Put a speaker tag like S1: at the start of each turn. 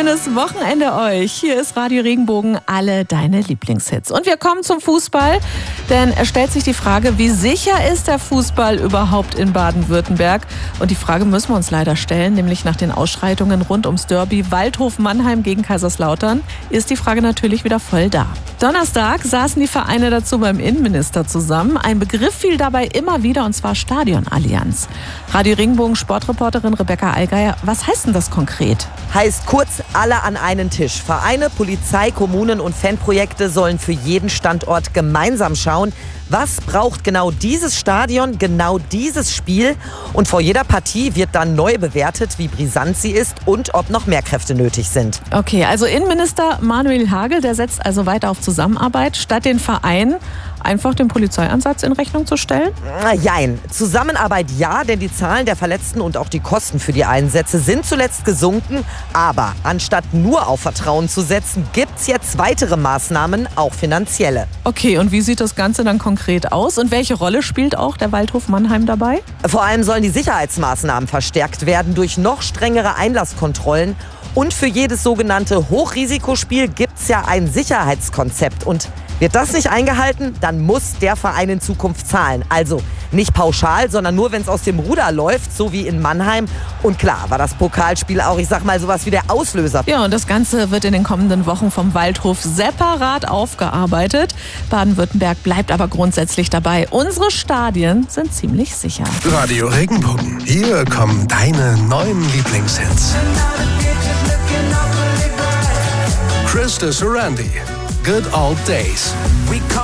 S1: wundervolles Wochenende euch. Hier ist Radio Regenbogen, alle deine Lieblingshits. Und wir kommen zum Fußball, denn es stellt sich die Frage, wie sicher ist der Fußball überhaupt in Baden-Württemberg? Und die Frage müssen wir uns leider stellen, nämlich nach den Ausschreitungen rund ums Derby Waldhof-Mannheim gegen Kaiserslautern ist die Frage natürlich wieder voll da. Donnerstag saßen die Vereine dazu beim Innenminister zusammen. Ein Begriff fiel dabei immer wieder, und zwar Stadionallianz. Radio Regenbogen Sportreporterin Rebecca Allgeier, was heißt denn das konkret?
S2: Heißt kurz, alle an einen Tisch. Vereine, Polizei, Kommunen und Fanprojekte sollen für jeden Standort gemeinsam schauen, was braucht genau dieses Stadion, genau dieses Spiel. Und vor jeder Partie wird dann neu bewertet, wie brisant sie ist und ob noch mehr Kräfte nötig sind.
S1: Okay, also Innenminister Manuel Hagel, der setzt also weiter auf Zusammenarbeit, statt den Vereinen einfach den Polizeieinsatz in Rechnung zu stellen?
S2: Jein. Zusammenarbeit ja, denn die Zahlen der Verletzten und auch die Kosten für die Einsätze sind zuletzt gesunken. Aber anstatt nur auf Vertrauen zu setzen, gibt's jetzt weitere Maßnahmen, auch finanzielle.
S1: Okay, und wie sieht das Ganze dann konkret aus? Und welche Rolle spielt auch der Waldhof Mannheim dabei?
S2: Vor allem sollen die Sicherheitsmaßnahmen verstärkt werden durch noch strengere Einlasskontrollen. Und für jedes sogenannte Hochrisikospiel gibt's ja ein Sicherheitskonzept. Und wird das nicht eingehalten, dann muss der Verein in Zukunft zahlen. Also nicht pauschal, sondern nur, wenn es aus dem Ruder läuft, so wie in Mannheim. Und klar war das Pokalspiel auch, ich sag mal, sowas wie der Auslöser.
S1: Ja, und das Ganze wird in den kommenden Wochen vom Waldhof separat aufgearbeitet. Baden-Württemberg bleibt aber grundsätzlich dabei. Unsere Stadien sind ziemlich sicher.
S3: Radio Regenbogen. Hier kommen deine neuen Lieblingshits. Krista Sorandi, Good Old Days.